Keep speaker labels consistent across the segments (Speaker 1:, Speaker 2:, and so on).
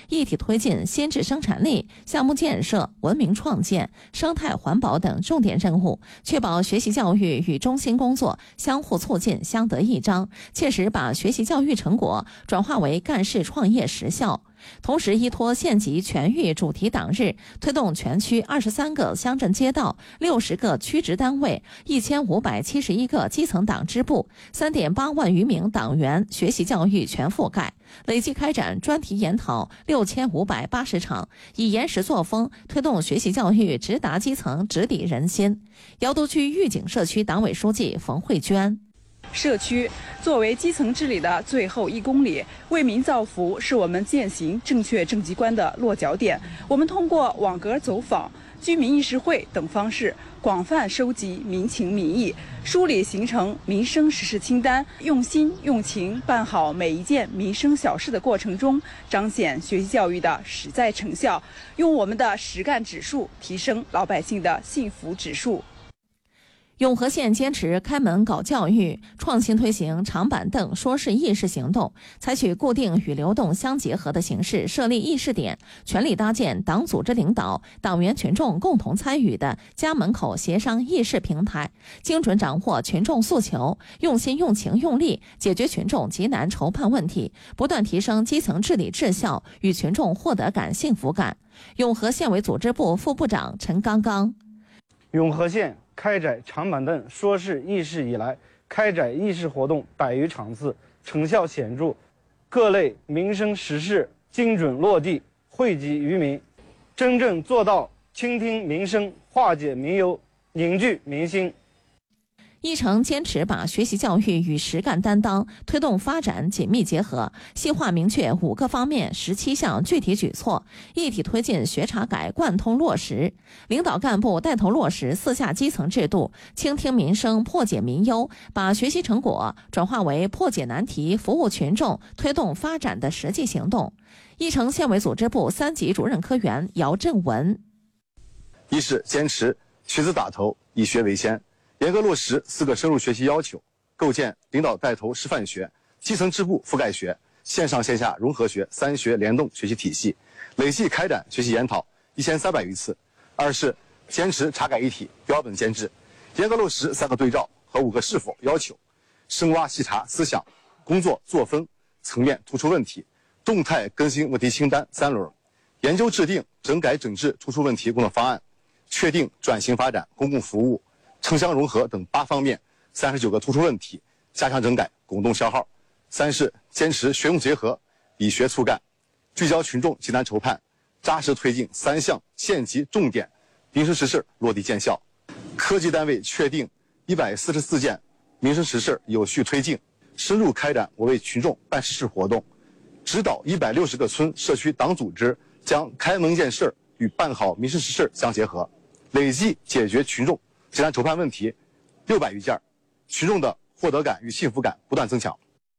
Speaker 1: 一体推进新质生产力、项目建设、文明创建、生态环保等重点任务，确保学习教育与中心工作相互促进、相得益彰，切实把学习教育成果转化为干事创业实效。同时，依托县级全域主题党日，推动全区23个乡镇街道、60个区直单位、1571个基层党支部、3.8万余名党员学习教育全覆盖，累计开展专题研讨6580场，以研实作风推动学习教育直达基层、直抵人心。瑶都区玉井社区党委书记冯慧娟。
Speaker 2: 社区作为基层治理的最后1公里，为民造福是我们践行正确政绩观的落脚点。我们通过网格走访、居民议事会等方式，广泛收集民情民意，梳理形成民生实事清单，用心用情办好每一件民生小事的过程中，彰显学习教育的实在成效，用我们的实干指数提升老百姓的幸福指数。
Speaker 1: 永和县坚持开门搞教育，创新推行长板凳说事议事行动，采取固定与流动相结合的形式设立议事点，全力搭建党组织领导、党员群众共同参与的家门口协商议事平台，精准掌握群众诉求，用心用情用力解决群众急难愁盼问题，不断提升基层治理质效与群众获得感、幸福感。永和县委组织部副部长陈刚刚。
Speaker 3: 永和县开展长板凳说事议事以来，开展议事活动100余场次，成效显著，各类民生实事精准落地，惠及于民，真正做到倾听民生、化解民忧、凝聚民心。
Speaker 1: 一城坚持把学习教育与实干担当、推动发展紧密结合，细化明确5个方面17项具体举措，一体推进学查改贯通落实。领导干部带头落实4下基层制度，倾听民生、破解民忧，把学习成果转化为破解难题、服务群众、推动发展的实际行动。一城县委组织部3级主任科员姚振文。
Speaker 4: 一是坚持学子打头，以学为先，严格落实4个深入学习要求，构建领导带头示范学、基层支部覆盖学、线上线下融合学3学联动学习体系，累计开展学习研讨1300余次。二是坚持查改一体、标本兼治，严格落实3个对照和5个是否要求，深挖细查思想、工作作风层面突出问题，动态更新问题清单3轮，研究制定整改整治突出问题工作方案，确定转型发展、公共服务、城乡融合等8方面39个突出问题，加强整改，拱动消耗。三是坚持学用结合，以学促干，聚焦群众急难愁盼，扎实推进3项县级重点民生实事落地见效。科级单位确定144件民生实事有序推进，深入开展我为群众办实事活动，指导160个村社区党组织将开门见事与办好民生实事相结合，累计解决群众急难愁盼问题600余件，群众的获得感与幸福感不断增强。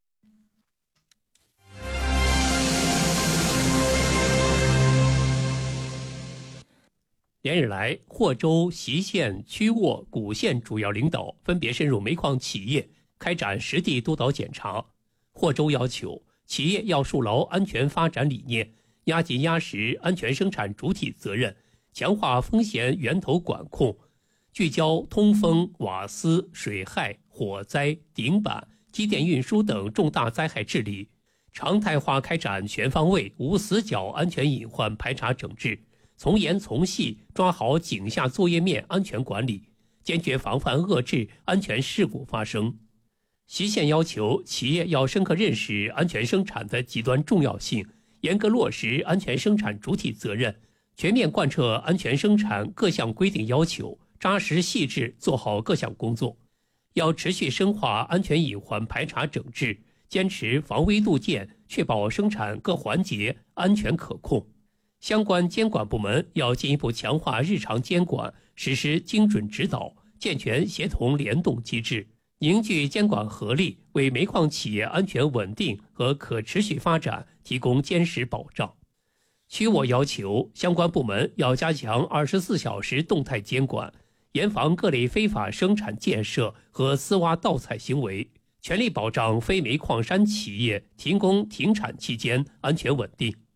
Speaker 5: 连日来，霍州、隰县、曲沃、古县主要领导分别深入煤矿企业，开展实地督导检查。霍州要求企业要树牢安全发展理念，压紧压实安全生产主体责任，强化风险源头管控，聚焦通风、瓦斯、水害、火灾、顶板、机电运输等重大灾害治理，常态化开展全方位无死角安全隐患排查整治，从严从细抓好井下作业面安全管理，坚决防范遏制安全事故发生。隰县要求企业要深刻认识安全生产的极端重要性，严格落实安全生产主体责任，全面贯彻安全生产各项规定要求，扎实细致做好各项工作。要持续深化安全隐患排查整治，坚持防微杜渐，确保生产各环节安全可控。相关监管部门要进一步强化日常监管，实施精准指导，健全协同联动机制，凝聚监管合力，为煤矿企业安全稳定和可持续发展提供坚实保障。曲沃要求相关部门要加强24小时动态监管，严防各类非法生产建设和私挖盗采行为，全力保障非煤矿山企业停工停产期间安全稳定。